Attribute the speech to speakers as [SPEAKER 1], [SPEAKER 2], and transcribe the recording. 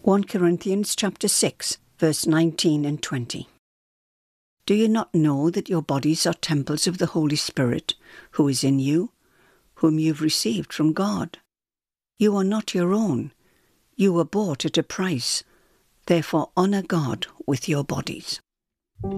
[SPEAKER 1] 1 Corinthians chapter 6, verse 19 and 20. Do you not know that your bodies are temples of the Holy Spirit, who is in you, whom you've received from God? You are not your own. You were bought at a price. Therefore honor God with your bodies.